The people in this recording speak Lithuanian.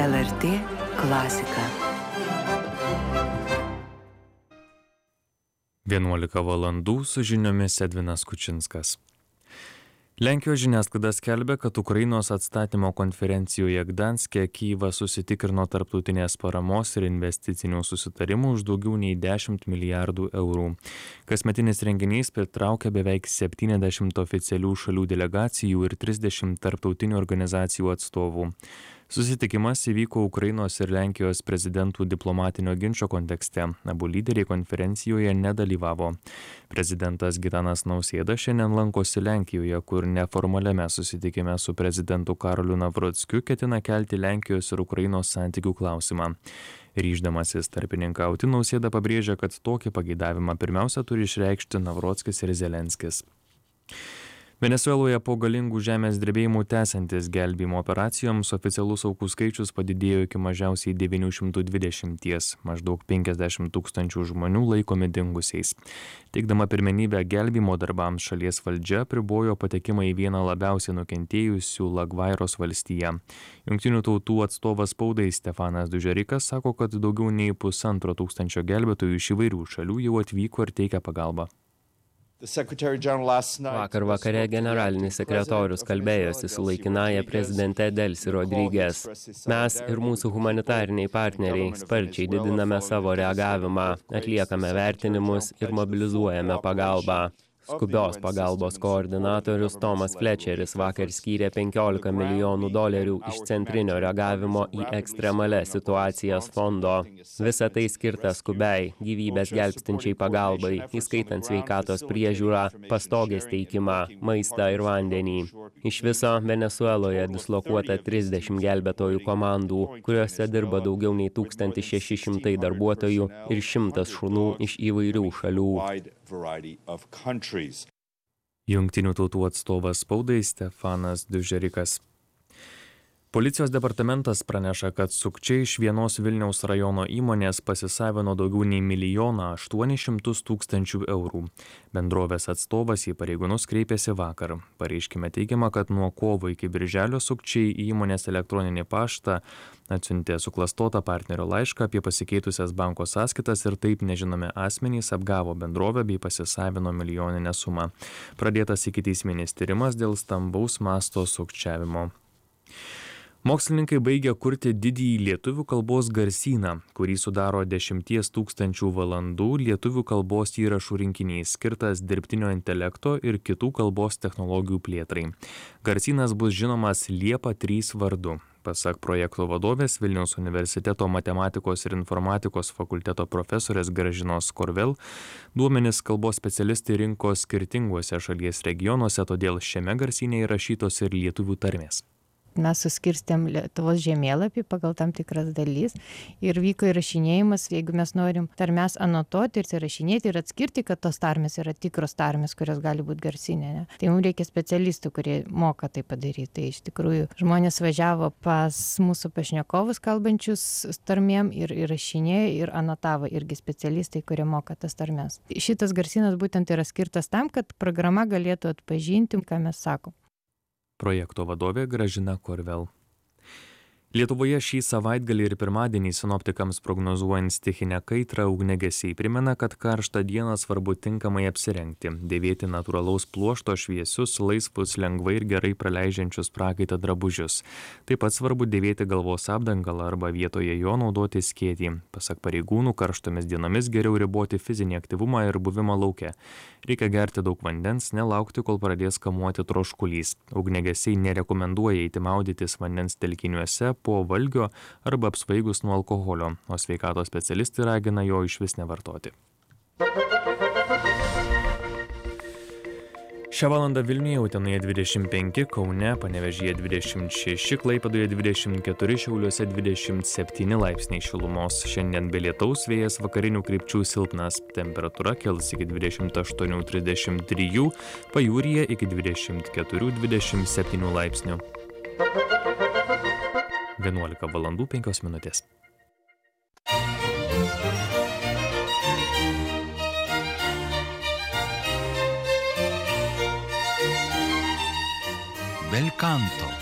LRT klasika. 11 valandų su žiniomis Edvinas Kučinskas. Lenkijos žiniasklaida skelbia, kad Ukrainos atstatymo konferencijoje Gdanske Kyjivas susitikrino tarptautinės paramos ir investicinių susitarimų už daugiau nei 10 milijardų eurų. Kasmetinis renginys pritraukia beveik 70 oficialių šalių delegacijų ir 30 tarptautinių organizacijų atstovų. Susitikimas įvyko Ukrainos ir Lenkijos prezidentų diplomatinio ginčo kontekste. Abu lyderiai konferencijoje nedalyvavo. Prezidentas Gitanas Nausėda šiandien lankosi Lenkijoje, kur neformaliame susitikime su prezidentu Karoliu Navrockiu ketina kelti Lenkijos ir Ukrainos santykių klausimą. Ryždamasis tarpininkauti, Nausėda pabrėžia, kad tokį pageidavimą pirmiausia turi išreikšti Navrockis ir Zelenskis. Venesueloje po galingų žemės drebėjimų tęsiantis gelbėjimo operacijoms oficialus aukų skaičius padidėjo iki mažiausiai 920, maždaug 50 tūkstančių žmonių laikomi dingusiais. Teikdama pirmenybę gelbėjimo darbams, šalies valdžia apribojo patekimą į vieną labiausiai nukentėjusių Lagvairos valstiją. Jungtinių tautų atstovas spaudai Stefanas Dužerikas sako, kad daugiau nei 1,5 tūkstančio gelbėtojų iš įvairių šalių jau atvyko ir teikia pagalbą. Vakar vakare generalinis sekretorius kalbėjosi su laikinąja prezidente Delsi Rodriguez. Mes ir mūsų humanitariniai partneriai sparčiai didiname savo reagavimą, atliekame vertinimus ir mobilizuojame pagalbą. Skubios pagalbos koordinatorius Tomas Flečeris vakar skyrė $15 milijonų iš centrinio reagavimo į ekstremalias situacijas fondo. Visa tai skirta skubiai, gyvybės gelbstinčiai pagalbai, įskaitant sveikatos priežiūrą, pastogės teikimą, maistą ir vandenį. Iš viso Venesueloje dislokuota 30 gelbėtojų komandų, kuriuose dirba daugiau nei 1600 darbuotojų ir 100 šunų iš įvairių šalių. Jungtinių tautų atstovas spaudai Stefanas Dužerikas. Policijos departamentas praneša, kad sukčiai iš vienos Vilniaus rajono įmonės pasisavino daugiau nei 1,8 milijono eurų. Bendrovės atstovas į pareigūnus kreipėsi vakar. Pareiškime teigiama, kad nuo kovo iki birželio sukčiai į įmonės elektroninį paštą atsiuntė suklastotą partnerio laišką apie pasikeitusias banko sąskaitas ir taip nežinomi asmenys apgavo bendrovę bei pasisavino milijoninę sumą. Pradėtas ikiteisminis tyrimas dėl stambaus masto sukčiavimo. Mokslininkai baigia kurti didįjį lietuvių kalbos garsyną, kurį sudaro 10 000 valandų lietuvių kalbos įrašų rinkinys, skirtas dirbtinio intelekto ir kitų kalbos technologijų plėtrai. Garsynas bus žinomas Liepa 3 vardu. Pasak projekto vadovės Vilniaus universiteto matematikos ir informatikos fakulteto profesorės Gražinos Korvel, duomenis kalbos specialistai rinko skirtinguose šalies regionuose, todėl šiame garsyne įrašytos ir lietuvių tarmės. Mes suskirstėm Lietuvos žemėlapį pagal tam tikras dalys ir vyko įrašinėjimas, jeigu mes norim tarmes anotuoti ir įrašinėti ir atskirti, kad tos tarmės yra tikros tarmės, kurios gali būti garsinė. Ne? Tai mums reikia specialistų, kurie moka tai padaryti. Tai iš tikrųjų žmonės važiavo pas mūsų pašnekovus kalbančius tarmėm ir įrašinėjo ir anotavo irgi specialistai, kurie moka tas tarmes. Šitas garsynas būtent yra skirtas tam, kad programa galėtų atpažinti, ką mes sakom. Projekto vadovė Gražina Korvel. Lietuvoje šį savaitgalį ir pirmadienį sinoptikams prognozuojant stichinę kaitrą ugniagesiai primena, kad karštą dieną svarbu tinkamai apsirengti, dėvėti natūralaus pluošto šviesius, laisvus, lengvai ir gerai praleidžiančius prakaitą drabužius. Taip pat svarbu dėvėti galvos apdangalą arba vietoje jo naudoti skėtį. Pasak pareigūnų, karštomis dienomis geriau riboti fizinį aktyvumą ir buvimą lauke. Reikia gerti daug vandens, nelaukti, kol pradės kamuoti troškulys. Ugniagesiai nerekomenduoja eiti maudytis vandens telkiniuose po valgio arba apsvaigus nuo alkoholio, o sveikatos specialistai ragina jo išvis nevartoti. Šią valandą Vilniuje, Utenoje 25, Kaune, Panevėžyje 26, Klaipėdoje 24, Šiauliuose 27 laipsniai šilumos. Šiandien be lietaus, vėjas vakarinių krypčių silpnas. Temperatūra kils iki 28-33, pajūryje iki 24-27 laipsnių. 11 valandų 5 minutės. Bel canto.